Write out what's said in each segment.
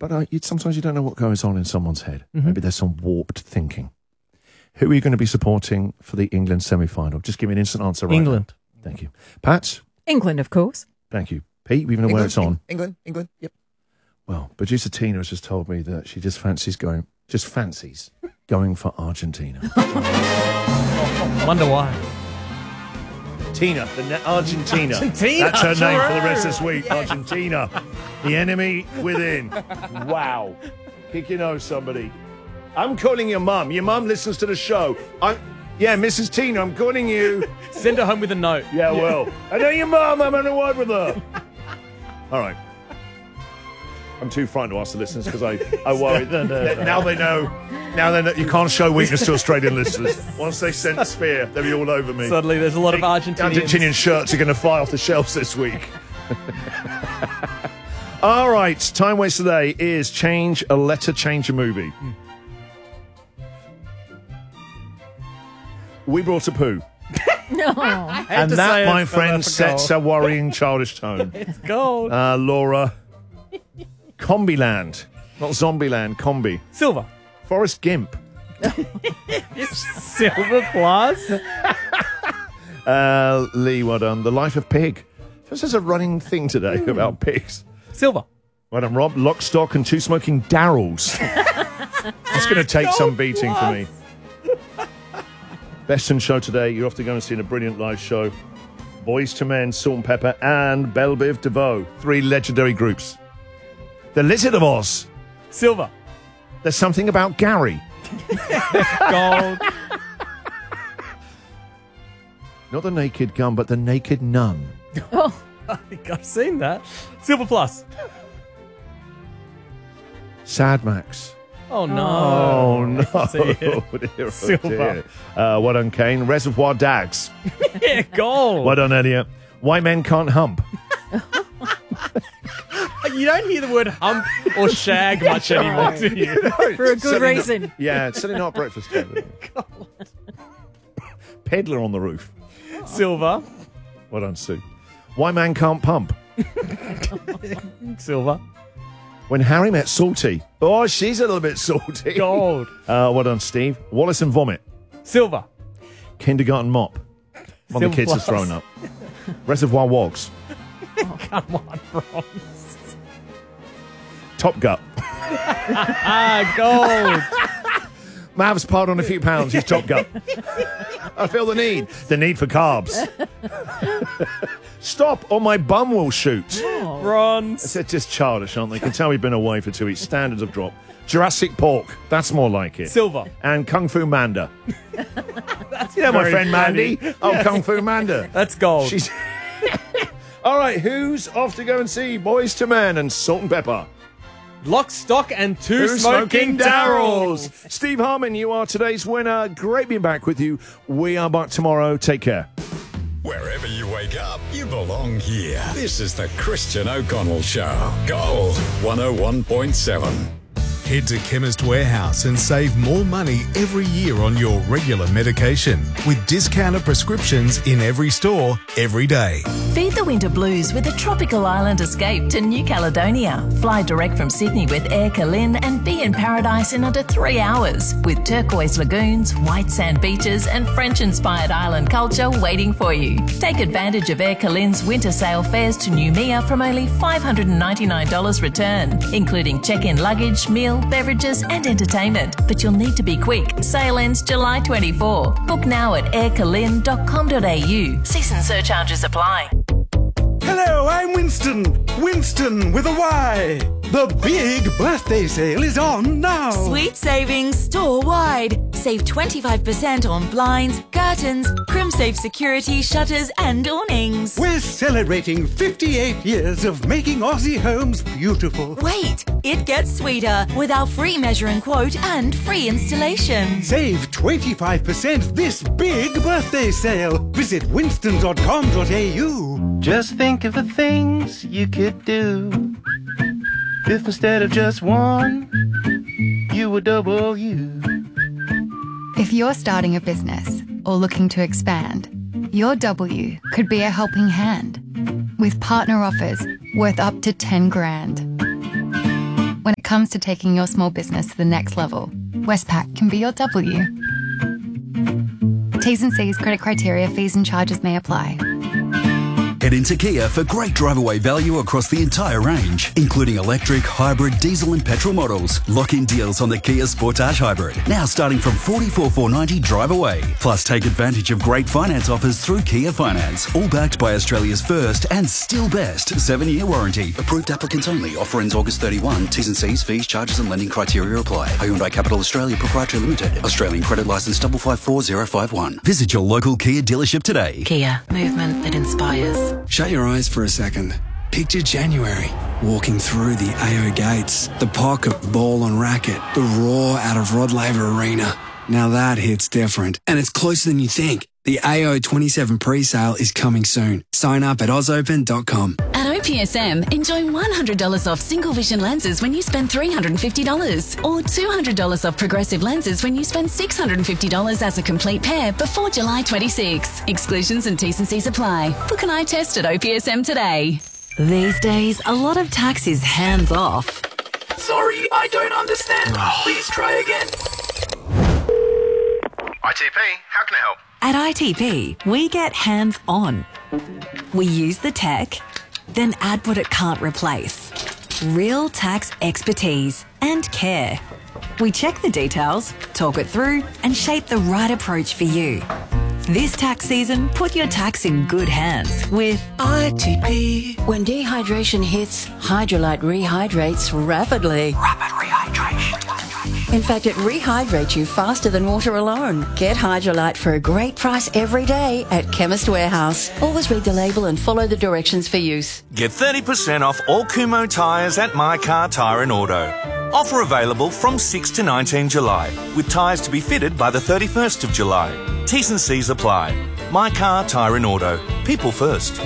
but sometimes you don't know what goes on in someone's head. Mm-hmm. Maybe there's some warped thinking. Who are you going to be supporting for the England semi-final? Just give me an instant answer right England. now. Thank you. Pat? England, of course. Thank you. Pete, we even know where it's on. England, yep. Well, producer Tina has just told me that she just fancies going for Argentina. Wonder why. Tina, Argentina. Argentina, That's her name for the true. rest of this week. Argentina. The enemy within. Wow. Kick your nose, somebody. I'm calling your mum. Your mum listens to the show. Yeah, Mrs. Tina, I'm calling you. Send her home with a note. Yeah, well. I know your mum. I'm having a word with her. All right. I'm too frightened to ask the listeners because I worry. Now they know. Now they know you can't show weakness to Australian listeners. Once they sense fear, they'll be all over me. Suddenly there's a lot of Argentinian shirts are going to fly off the shelves this week. All right, time waste today is change a letter, change a movie. We brought a poo. No. And that, my friend, sets a worrying childish tone. It's gold. Laura. Combiland. Not Zombieland, Combi. Silver. Forrest Gimp. Silver plus. Lee, well done. The Life of Pig. This is a running thing today about pigs. Silver. Well done, Rob. Lock, Stock and Two Smoking Darrells. That's going to take some beating for me. Best in show today. You're off to go and see a brilliant live show. Boys to Men, Salt and Pepper, and Belle Biv DeVoe. 3 legendary groups. The Lizard of Oz. Silver. There's something about Gary. Gold. Not the Naked Gun, but the Naked Nun. Oh, I think I've seen that. Silver plus. Sad Max. Oh no. Oh, no. See it. Oh, dear, oh, Silver. dear. Well done, Kane. Reservoir Dags. Yeah, gold. Well done, Elliot. Why Men Can't Hump. You don't hear the word hump or shag much anymore, do you? for a good reason. Yeah, it's certainly not breakfast table. Peddler on the Roof. Silver. Well done, Sue. Why Man Can't Pump. Silver. When Harry Met Salty. Oh, she's a little bit salty. Gold. Well done, Steve. Wallace and Vomit. Silver. Kindergarten Mop. One of the kids has Silver thrown up. Reservoir Wogs. Come on, bronze. Top Gut. Gold. Mav's piled on a few pounds. He's Top Gut. I feel the need. The need for carbs. Stop or my bum will shoot. Bronze. They're just childish, aren't they? You can tell we've been away for 2 weeks. Standards have dropped. Jurassic Pork. That's more like it. Silver. And Kung Fu Manda. You know my very friend funny. Mandy? Oh, Kung Fu Manda. That's gold. She's... All right, who's off to go and see Boys to Men and Salt and Pepper? Lock, Stock and Two Who's Smoking Darrells. Steve Harmon, you are today's winner. Great being back with you. We are back tomorrow. Take care. Wherever you wake up, you belong here. This is the Christian O'Connell Show. Gold 101.7. Head to Chemist Warehouse and save more money every year on your regular medication with discounted prescriptions in every store, every day. Feed the winter blues with a tropical island escape to New Caledonia. Fly direct from Sydney with Air Calin and be in paradise in under 3 hours with turquoise lagoons, white sand beaches and French-inspired island culture waiting for you. Take advantage of Air Calin's winter sale fares to Noumea from only $599 return, including check-in luggage, meal, beverages and entertainment. But you'll need to be quick. Sale ends July 24. Book now at aircalin.com.au. Season surcharges apply. Hello, I'm Winston. Winston with a Y. The big birthday sale is on now. Sweet savings store-wide. Save 25% on blinds, curtains, CrimSafe security, shutters and awnings. We're celebrating 58 years of making Aussie homes beautiful. Wait, it gets sweeter with our free measure and quote and free installation. Save 25% this big birthday sale. Visit winston.com.au. Just think of the things you could do if instead of just one, you were double you. If you're starting a business or looking to expand, your W could be a helping hand with partner offers worth up to 10 grand. When it comes comes to taking your small business to the next level, Westpac can be your W. T's and C's, credit criteria, fees and charges may apply. Head into Kia for great drive-away value across the entire range, including electric, hybrid, diesel and petrol models. Lock-in deals on the Kia Sportage Hybrid, now starting from $44,490 drive-away. Plus, take advantage of great finance offers through Kia Finance, all backed by Australia's first and still best 7-year warranty. Approved applicants only. Offer ends August 31. T's and C's, fees, charges and lending criteria apply. Hyundai Capital Australia Proprietary Limited. Australian credit licence 554051. Visit your local Kia dealership today. Kia, movement that inspires. Shut your eyes for a second. Picture January, walking through the AO gates, the pocket ball and racket, the roar out of Rod Laver Arena. Now that hits different, and it's closer than you think. The AO 27 pre-sale is coming soon. Sign up at ozopen.com. At OPSM, enjoy $100 off single vision lenses when you spend $350 or $200 off progressive lenses when you spend $650 as a complete pair before July 26. Exclusions and T's and C's apply. Book an eye test at OPSM today. These days, a lot of tax is hands off. Sorry, I don't understand. Please try again. ITP, how can I help? At ITP, we get hands on. We use the tech, then add what it can't replace. Real tax expertise and care. We check the details, talk it through, and shape the right approach for you. This tax season, put your tax in good hands with ITP. When dehydration hits, Hydrolite rehydrates rapidly. Rapid rehydration. In fact, it rehydrates you faster than water alone. Get Hydrolite for a great price every day at Chemist Warehouse. Always read the label and follow the directions for use. Get 30% off all Kumho tyres at My Car Tyre and Auto. Offer available from 6 to 19 July, with tyres to be fitted by the 31st of July. T's and C's apply. My Car Tyre and Auto. People first.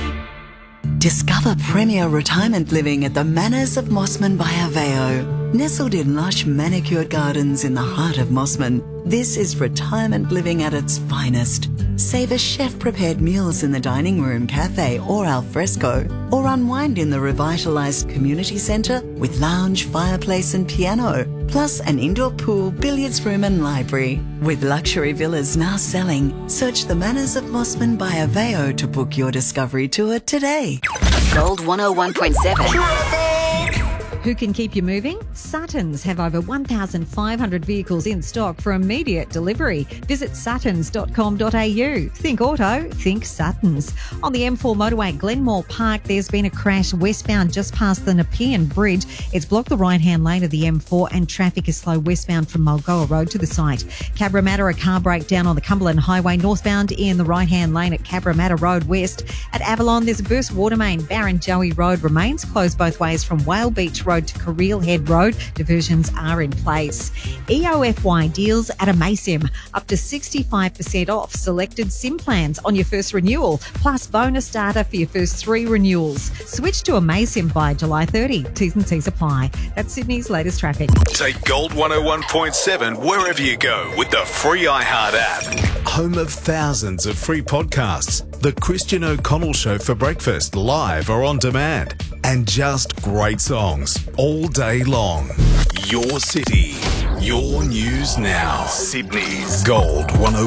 Discover premier retirement living at the Manors of Mossman by Aveo. Nestled in lush manicured gardens in the heart of Mossman, this is retirement living at its finest. Savour chef-prepared meals in the dining room, cafe or al fresco, or unwind in the revitalised community centre with lounge, fireplace and piano, plus an indoor pool, billiards room and library. With luxury villas now selling, search the Manors of Mossman by Aveo to book your discovery tour today. Gold 101.7. Who can keep you moving? Suttons have over 1,500 vehicles in stock for immediate delivery. Visit suttons.com.au. Think auto, think Suttons. On the M4 motorway at Glenmore Park, there's been a crash westbound just past the Nepean Bridge. It's blocked the right-hand lane of the M4 and traffic is slow westbound from Mulgoa Road to the site. Cabramatta, a car breakdown on the Cumberland Highway northbound in the right-hand lane at Cabramatta Road West. At Avalon, there's a burst water main. Barrenjoey Road remains closed both ways from Whale Beach Road to Carreel Head Road. Diversions are in place. EOFY deals at Amaysim. Up to 65% off selected SIM plans on your first renewal, plus bonus data for your first 3 renewals. Switch to Amaysim by July 30. T's and C's apply. That's Sydney's latest traffic. Take Gold 101.7 wherever you go with the free iHeart app. Home of thousands of free podcasts. The Christian O'Connell Show for breakfast, live or on demand. And just great songs all day long. Your city, your news now. Sydney's Gold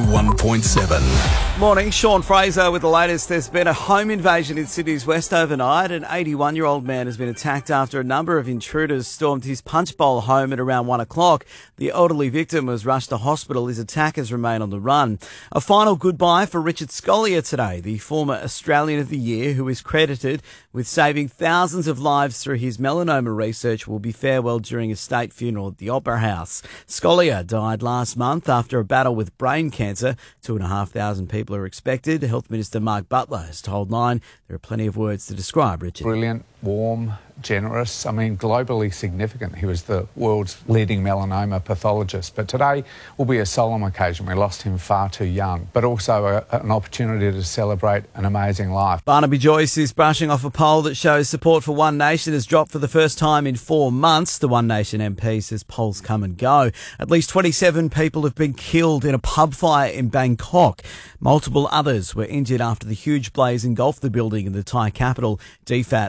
101.7. Morning, Sean Fraser with the latest. There's been a home invasion in Sydney's west overnight. An 81-year-old man has been attacked after a number of intruders stormed his punch bowl home at around 1 o'clock. The elderly victim was rushed to hospital. His attackers remain on the run. A final goodbye for Richard Scolyer today, the former Australian of the Year, who is credited with saving thousands of lives through his melanoma research, will be farewelled during a state funeral at the Opera House. Scolyer died last month after a battle with brain cancer. 2,500 people are expected. Health Minister Mark Butler has told Nine there are plenty of words to describe Richard. Brilliant, warm, generous, globally significant. He was the world's leading melanoma pathologist. But today will be a solemn occasion. We lost him far too young, but also an opportunity to celebrate an amazing life. Barnaby Joyce is brushing off a poll that shows support for One Nation has dropped for the first time in 4 months. The One Nation MP says polls come and go. At least 27 people have been killed in a pub fire in Bangkok. Multiple others were injured after the huge blaze engulfed the building in the Thai capital. DFAT are investigating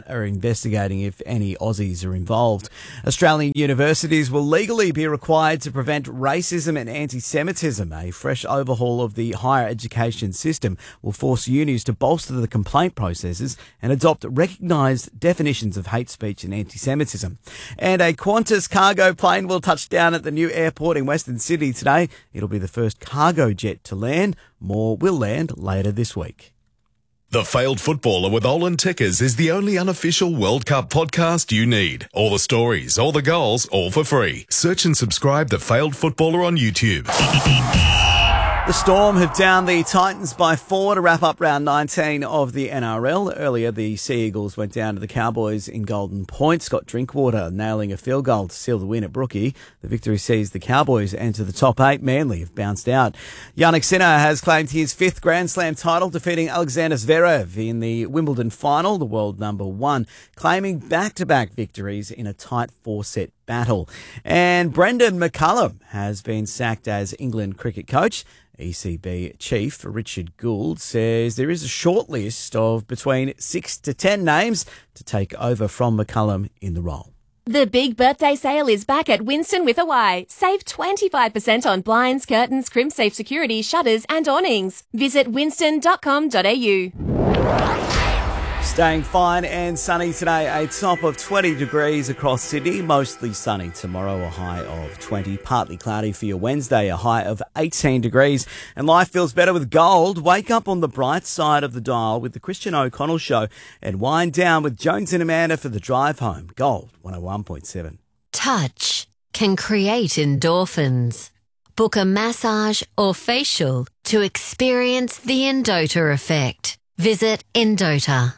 investigating if any Aussies are involved. Australian universities will legally be required to prevent racism and anti-Semitism. A fresh overhaul of the higher education system will force unis to bolster the complaint processes and adopt recognised definitions of hate speech and anti-Semitism. And a Qantas cargo plane will touch down at the new airport in Western Sydney today. It'll be the first cargo jet to land. More will land later this week. The Failed Footballer with Olin Tickers is the only unofficial World Cup podcast you need. All the stories, all the goals, all for free. Search and subscribe The Failed Footballer on YouTube. The Storm have downed the Titans by 4 to wrap up round 19 of the NRL. Earlier, the Sea Eagles went down to the Cowboys in Golden Point. Scott Drinkwater nailing a field goal to seal the win at Brookie. The victory sees the Cowboys enter the top 8. Manly have bounced out. Jannik Sinner has claimed his 5th Grand Slam title, defeating Alexander Zverev in the Wimbledon final, the world number 1, claiming back-to-back victories in a tight 4-set battle. And Brendan McCullum has been sacked as England cricket coach. ECB chief Richard Gould says there is a short list of between 6 to 10 names to take over from McCullum in the role. The big birthday sale is back at Winston with a Y. Save 25% on blinds, curtains, crimp-safe security, shutters and awnings. Visit winston.com.au. Staying fine and sunny today, a top of 20 degrees across Sydney, mostly sunny tomorrow, a high of 20, partly cloudy for your Wednesday, a high of 18 degrees, and life feels better with gold. Wake up on the bright side of the dial with the Christian O'Connell Show and wind down with Jones and Amanda for the drive home. Gold 101.7. Touch can create endorphins. Book a massage or facial to experience the Endota effect. Visit Endota.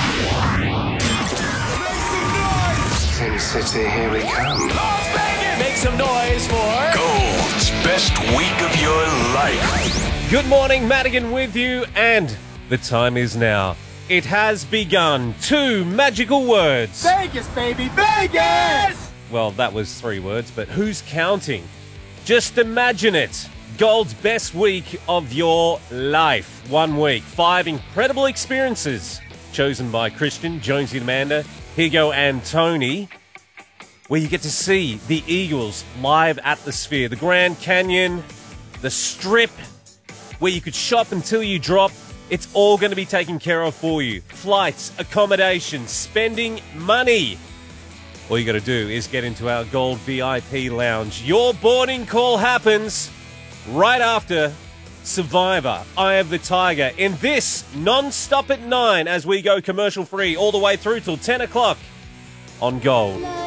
Sin City, here we come. Make some noise for Gold's best week of your life. Good morning, Madigan with you, and the time is now. It has begun. 2 magical words. Vegas, baby, Vegas! Well, that was 3 words, but who's counting? Just imagine it. Gold's best week of your life. 1 week. 5 incredible experiences chosen by Christian, Jonesy and Amanda, Higo and Tony, where you get to see the Eagles live at the Sphere, the Grand Canyon, the Strip, where you could shop until you drop. It's all going to be taken care of for you. Flights, accommodation, spending money. All you got to do is get into our Gold VIP lounge. Your boarding call happens right after Survivor, Eye of the Tiger, in this non-stop at 9 as we go commercial free all the way through till 10 o'clock on Gold.